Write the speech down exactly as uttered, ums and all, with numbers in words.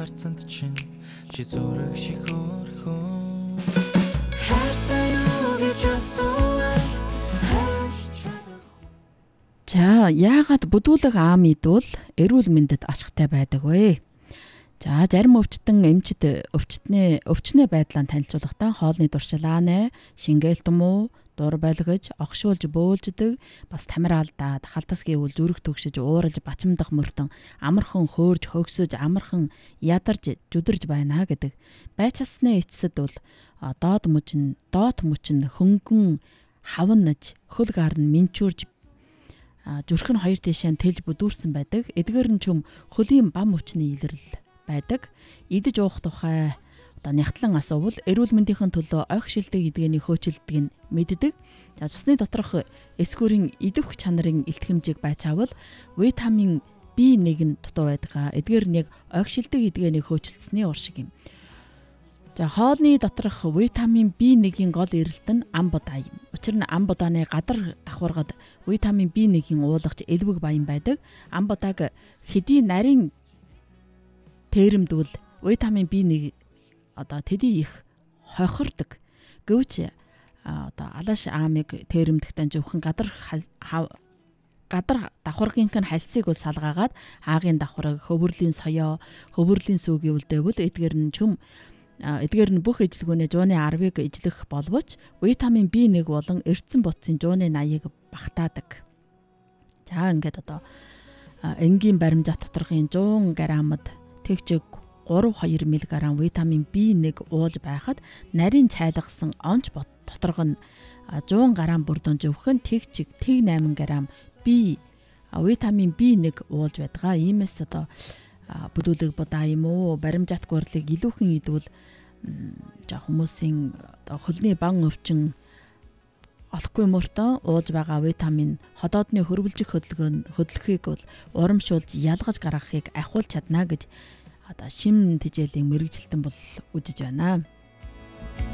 харцанд чинь чи зураг шиг хөрхөн За яагаад бүдүүлэг аам идвэл эрүүл мэндэд ашигтай байдаг вэ? За зарим өвчтөн эмчид өвчтнээ өвчнээ байдлаа танилцуулахдаа хоолны дуршилаанаа, шингээл тумуу, дур болгож, огшуулж бөөлждөг, бас тамир алдаад, халтас гэвэл зүрх төгшөж, ууралж, бачимдах мөртөн, амархан хөөрж, хөгсөж, амархан ядарж, жүдэрж байна гэдэг. Байцаасны эцэд бол доод мөчн, доот мөчн хөнгөн хавнаж, хөл гар нь минчүүрж зүрх нь хоёр тишээ тэлж бүдүүрсэн байдаг. Эдгээр нь ч юм хөлийн бам өвчний илрэл байдаг. Идэж уух тухай одоо нягтлан асуувал эрүүл мэндийн төлөө ойх шилдэг эдгэний хөөцөлдөг нь мэддэг. За цусны доторх эсгүүрийн идэвх чанарын илтгэмжийг байцаавал витамин би нэг нь дутуу байдаг. Эдгээр нь яг ойх шилдэг эдгэний хөөцөлдсөний ур шиг юм. За хоолны доторх витамин би нэг-ийн гол эрэлт нь ам будаа юм. Учир нь ам будааны гадар давхаргад витамин би нэг-ийн уулгач элвэг баян байдаг. Ам будааг хэдий нарийн тэрэмдвэл витамин би нэг одоо тэдий их хохирдог. Гэвч одоо алаш аамыг тэрэмдэхтэн зөвхөн гадар гадар давхаргийнх нь хальсыг бол салгаагаад аагийн давхарыг хөвөрлийн соёо, хөвөрлийн сүг гэвэлдэвэл эдгээр нь чүм эдгээр нь бүх ижлэгүүний жууны арвыг ижлэх боловч витамин би нэг болон эрдсэн бутсын жууны наяыг багтаадаг. За ингээд одоо энгийн баримжаат доторхын сто граммд тэгчиг три хоёр мг витамин би нэг уулж байхад нарийн цайлгасан онц бот доторх нь сто грамм бүрдэн зөвхөн тэгчиг тэг восемь грамм би витамин би нэг уулж байдаг. Иймээс одоо бүдүүлэг будаа юм уу баримжаат гурлыг илүүхэн идвэл за хүмүүсийн одоо хөлний бан өвчин олохгүй мөртөө уулж байгаа витамин ходоодны хөрвөлжих хөдөлгөөн хөдөлгөхийг бол урамшуулж ялгаж гаргахыг ахиулж чадна гэж одоо шим тэжээлийн мэрэгжилтэн бол үзэж байна.